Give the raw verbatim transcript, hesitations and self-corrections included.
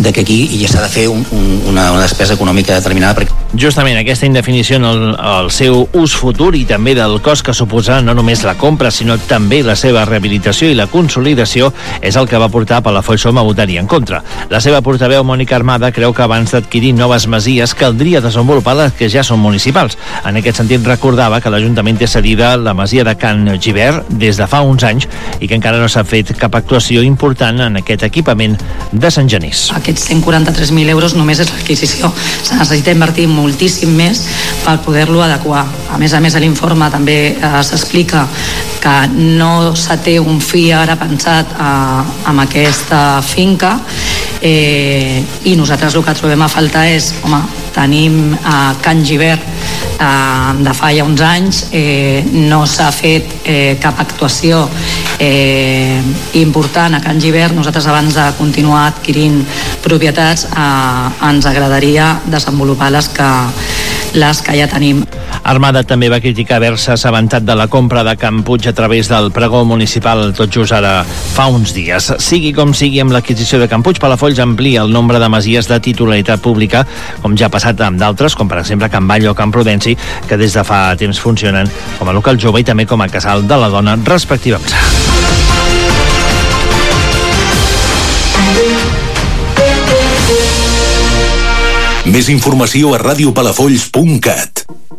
de que aquí ja s'ha de fer un, un, una, una despesa econòmica determinada. Perquè... Justament aquesta indefinició en el, el seu ús futur i també del cost que suposa no només la compra, sinó també la seva rehabilitació i la consolidació és el que va portar Palafolls Som a votar-hi en contra. La seva portaveu, Mònica Armada, creu que abans d'adquirir noves masies caldria desenvolupar les que ja són municipals. En aquest sentit, recordava que l'Ajuntament té cedida la masia de Can Gibert des de fa uns anys i que encara no s'ha fet cap actuació important en aquest equipament de Sant Genís. Aquests cent quaranta-tres mil euros només és l'adquisició. Se necessita invertir moltíssim més per poder-lo adequar. A més a més, a l'informe també eh, s'explica que no se té un fi ara pensat eh, amb aquesta finca eh, i nosaltres el que trobem a faltar és, home, tenim eh, Can Gibert eh, de fa ja uns anys, eh, no s'ha fet eh, cap actuació eh, important a Can Gibert. Nosaltres, abans de continuar adquirint propietats, eh, ens agradaria desenvolupar les que, les que ja tenim. Armada també va criticar haver-se assabentat de la compra de Can Puig a través del pregó municipal tot just ara fa uns dies. Sigui com sigui, amb l'adquisició de Can Puig, Palafolls amplia el nombre de masies de titularitat pública, com ja ha passat amb d'altres, com per exemple Can Ball o Can Prudenci, que des de fa temps funcionen com a local jove i també com a casal de la dona, respectivament. Més informació a radiopalafolls punt cat.